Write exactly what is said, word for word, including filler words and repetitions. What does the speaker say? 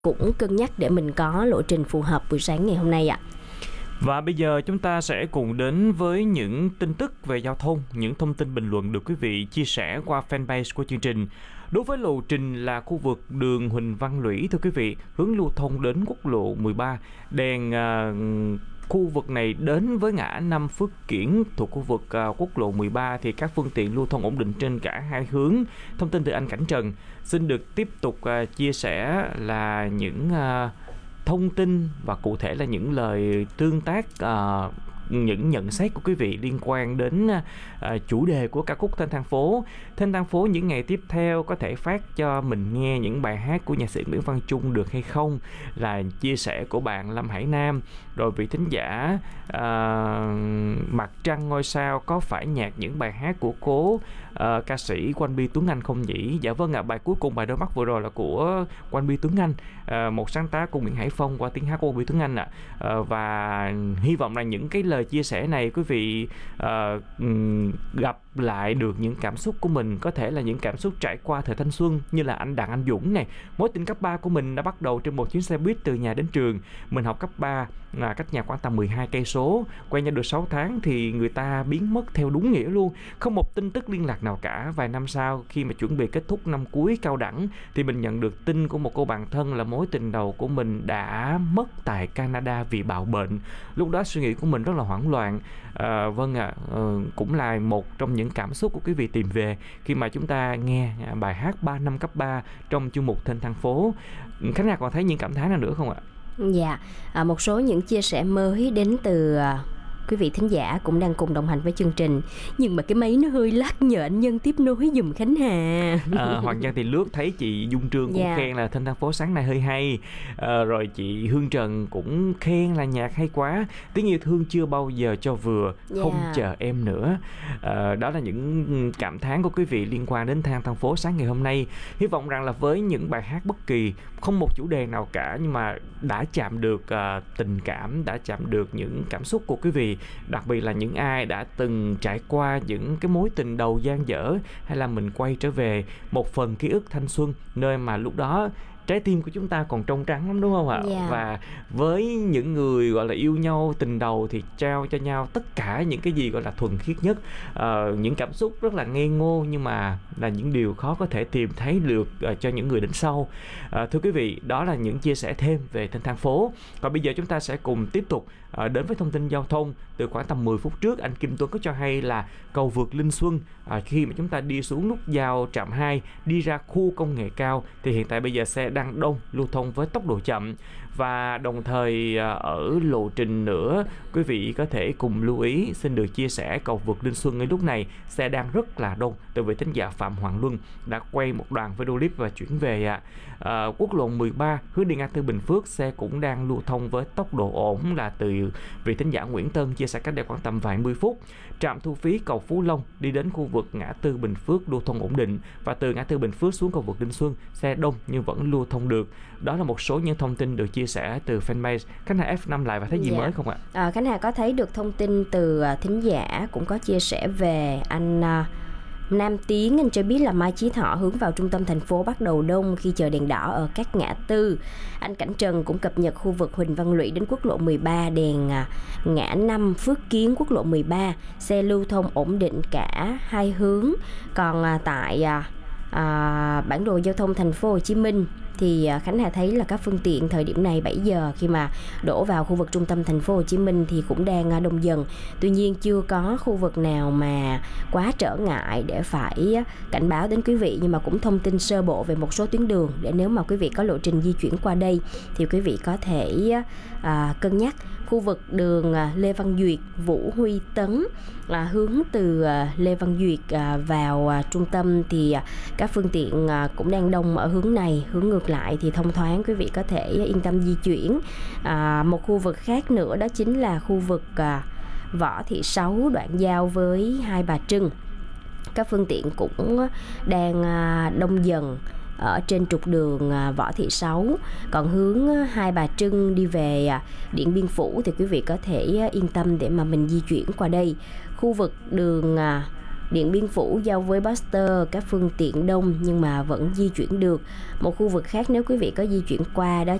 cũng cân nhắc để mình có lộ trình phù hợp buổi sáng ngày hôm nay ạ. Và bây giờ chúng ta sẽ cùng đến với những tin tức về giao thông, những thông tin bình luận được quý vị chia sẻ qua fanpage của chương trình. Đối với lộ trình là khu vực đường Huỳnh Văn Lũy, thưa quý vị, hướng lưu thông đến quốc lộ mười ba, đèn uh, khu vực này đến với ngã năm Phước Kiển thuộc khu vực uh, quốc lộ mười ba thì các phương tiện lưu thông ổn định trên cả hai hướng. Thông tin từ anh Cảnh Trần xin được tiếp tục uh, chia sẻ là những uh, thông tin và cụ thể là những lời tương tác, uh, những nhận xét của quý vị liên quan đến uh, chủ đề của ca khúc Thênh Thang Phố. Thênh Thang Phố những ngày tiếp theo có thể phát cho mình nghe những bài hát của nhạc sĩ Nguyễn Văn Chung được hay không, là chia sẻ của bạn Lâm Hải Nam. Rồi vị thính giả uh, Mặt Trăng Ngôi Sao, có phải nhạc những bài hát của cố uh, ca sĩ Quang Bi Tuấn Anh không nhỉ? Dạ vâng ạ, à, bài cuối cùng, bài Đôi Mắt vừa rồi là của Quang Bi Tuấn Anh, uh, một sáng tác của Nguyễn Hải Phong qua tiếng hát của Quang Bi Tuấn Anh ạ. À. Uh, và hy vọng là những cái lời chia sẻ này quý vị uh, gặp lại được những cảm xúc của mình, có thể là những cảm xúc trải qua thời thanh xuân, như là anh Đặng Anh Dũng này. Mối tình cấp ba của mình đã bắt đầu trên một chuyến xe buýt từ nhà đến trường. Mình học cấp ba là cách nhà khoảng tầm mười hai cây số, quen nhau được sáu tháng thì người ta biến mất theo đúng nghĩa luôn, không một tin tức liên lạc nào cả. Vài năm sau, khi mà chuẩn bị kết thúc năm cuối cao đẳng thì mình nhận được tin của một cô bạn thân là mối tình đầu của mình đã mất tại Canada vì bạo bệnh. Lúc đó suy nghĩ của mình rất là hoảng loạn. À, vâng ạ, à, cũng là một trong những cảm xúc của quý vị tìm về khi mà chúng ta nghe bài hát ba năm cấp ba trong chuyên mục Thênh Thang Phố. Khánh Hà còn thấy những cảm thán nào nữa không ạ? Dạ, à, một số những chia sẻ mới đến từ à, quý vị thính giả cũng đang cùng đồng hành với chương trình. Nhưng mà cái máy nó hơi lắc, nhờ anh Nhân tiếp nối giùm Khánh Hà. à, Hoàng Giang thì lướt thấy chị Dung Trương cũng yeah. khen là Thênh Thang Phố sáng nay hơi hay. à, Rồi chị Hương Trần cũng khen là nhạc hay quá, tiếng yêu thương chưa bao giờ cho vừa, không yeah. chờ em nữa. à, Đó là những cảm thán của quý vị liên quan đến Thênh Thang Phố sáng ngày hôm nay. Hy vọng rằng là với những bài hát bất kỳ, không một chủ đề nào cả, nhưng mà đã chạm được uh, tình cảm, đã chạm được những cảm xúc của quý vị, đặc biệt là những ai đã từng trải qua những cái mối tình đầu dang dở, hay là mình quay trở về một phần ký ức thanh xuân, nơi mà lúc đó trái tim của chúng ta còn trong trắng lắm, đúng không ạ? Yeah. Và với những người gọi là yêu nhau tình đầu thì trao cho nhau tất cả những cái gì gọi là thuần khiết nhất, uh, những cảm xúc rất là ngây ngô, nhưng mà là những điều khó có thể tìm thấy được uh, cho những người đến sau. Uh, thưa quý vị, đó là những chia sẻ thêm về Thênh Thang Phố. Và bây giờ chúng ta sẽ cùng tiếp tục uh, đến với thông tin giao thông. Từ khoảng tầm mười phút trước, anh Kim Tuấn có cho hay là cầu vượt Linh Xuân, uh, khi mà chúng ta đi xuống nút giao trạm hai đi ra khu công nghệ cao thì hiện tại bây giờ xe đang đông, lưu thông với tốc độ chậm. Và đồng thời ở lộ trình nữa, quý vị có thể cùng lưu ý, xin được chia sẻ cầu vượt Linh Xuân ngay lúc này xe đang rất là đông. Từ vị thính giả Phạm Hoàng Luân đã quay một đoạn video clip và chuyển về ạ. À, quốc lộ mười ba hướng đi ngã tư Bình Phước, xe cũng đang lưu thông với tốc độ ổn, là từ vị thính giả Nguyễn Tân chia sẻ cách đây khoảng tầm vài mươi phút. Trạm thu phí cầu Phú Long đi đến khu vực ngã tư Bình Phước lưu thông ổn định, và từ ngã tư Bình Phước xuống cầu vượt Linh Xuân xe đông nhưng vẫn lưu thông được. Đó là một số những thông tin được chia sẻ từ fanpage. Khánh Hà ép năm lại và thấy gì dạ. mới không ạ? À, Khánh Hà có thấy được thông tin từ thính giả cũng có chia sẻ về anh uh, Nam Tiến. Anh cho biết là Mai Chí Thọ hướng vào trung tâm thành phố bắt đầu đông khi chờ đèn đỏ ở các ngã tư. Anh Cảnh Trần cũng cập nhật khu vực Huỳnh Văn Lũy đến quốc lộ mười ba, đèn uh, ngã năm Phước Kiến quốc lộ mười ba, xe lưu thông ổn định cả hai hướng. Còn uh, tại uh, À, bản đồ giao thông thành phố Hồ Chí Minh thì Khánh Hà thấy là các phương tiện thời điểm này bảy giờ khi mà đổ vào khu vực trung tâm thành phố Hồ Chí Minh thì cũng đang đông dần. Tuy nhiên chưa có khu vực nào mà quá trở ngại để phải cảnh báo đến quý vị, nhưng mà cũng thông tin sơ bộ về một số tuyến đường để nếu mà quý vị có lộ trình di chuyển qua đây thì quý vị có thể à, cân nhắc. Khu vực đường Lê Văn Duyệt, Vũ Huy Tấn, à, hướng từ Lê Văn Duyệt à, vào à, trung tâm thì à, các phương tiện à, cũng đang đông ở hướng này. Hướng ngược lại thì thông thoáng, quý vị có thể yên tâm di chuyển. À, một khu vực khác nữa đó chính là khu vực à, Võ Thị Sáu, đoạn giao với Hai Bà Trưng. Các phương tiện cũng đang à, đông dần ở trên trục đường Võ Thị Sáu. Còn hướng Hai Bà Trưng đi về Điện Biên Phủ thì quý vị có thể yên tâm để mà mình di chuyển qua đây. Khu vực đường Điện Biên Phủ giao với Baxter các phương tiện đông nhưng mà vẫn di chuyển được. Một khu vực khác nếu quý vị có di chuyển qua đó